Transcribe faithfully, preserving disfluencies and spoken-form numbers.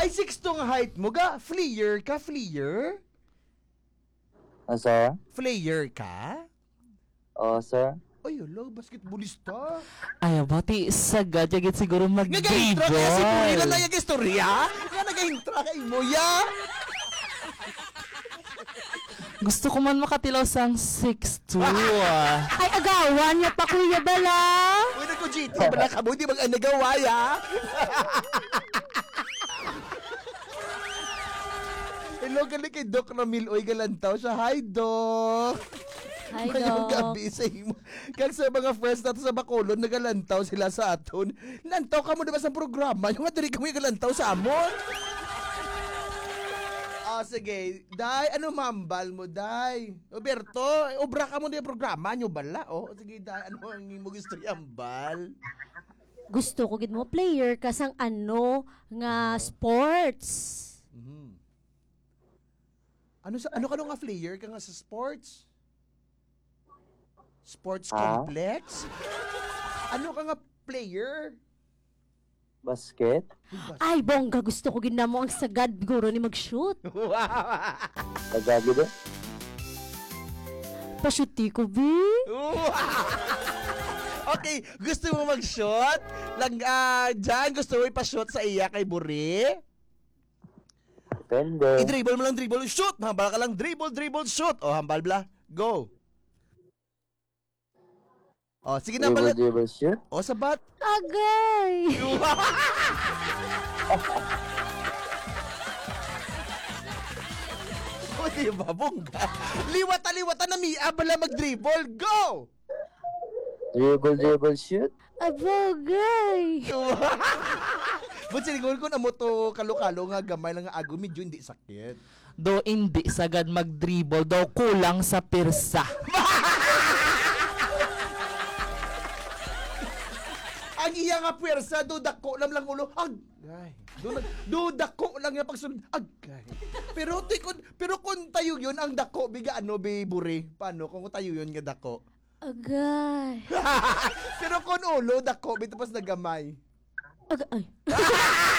Ay, six two nga height mo ga. Fleer ka, fleer? Ah, sir? Flayer ka? Oo, sir. Ay, hello, basketballista. Ay, bati sagad yagit siguro Nag-intro kaya si Puri na mag-dribble. nayag istorya? Nga nag-intro kay mo, ya? Gusto ko man makatilaw sang six two. Ay, agawan niya pa, Kuya Bala. Uy, naku, G T, bala ka mo, di mag nagawa, ya? Hello, galing kay Doc Ramil. Oy, galantaw siya. Hi, Doc. Hi, Ngayong Doc. gabi sa imo. Kag sa mga friends nato sa Bacolod, nagalantaw sila sa aton. Lantaw ka mo diba sa programa? Yung nga diri ka mo yung galantaw sa amon. Ah, sige. Day, ano mambal mo, Day? Roberto, obra ka mo na yung programa nyo bala. Oh, sige, Day, ano ang mo gusto yambal? Gusto ko gid mo player kasang ano nga sports. Mhm. Ano sa ano ka nga player ka nga sa sports? Sports Ah? complex? Ano ka nga player? Basket? Ay, bongga, gusto ko gid na mo ang sagad guro ni mag-shoot. Nagagi din? Pashuti ko, bi. Okay, gusto mo mag-shot? Lang, ah, dyan, gusto mo ipa-shot sa iya kay Buri? Depende. I-dribble mo lang, dribble, shoot! Hambal ka lang, dribble, dribble, shoot! O, hambal bla, go! O, sige na, Dribble, balat. dribble, shoot? O, sabat. Agay. O, diba, bongga? Liwata-liwata na mi, bala mag-dribble, go! Dribble, dribble, shoot? Abogay. But sinigol ko na mo to kalo-kalo nga gamay lang nga ago, medyo hindi sakit. Do hindi sagad mag-dribble, do kulang sa pirsa. Ang iya nga pwersa, do dako lang lang ulo. Agay. Do, do dako lang yung pagsunod. Agay. Pero, tikon, pero kung tayo yun, ang dako, biga ano, bi Buri? Paano? Kung tayo yun nga dako. Agay. Pero kung ulo, dako, bitapos na gamay. Agay.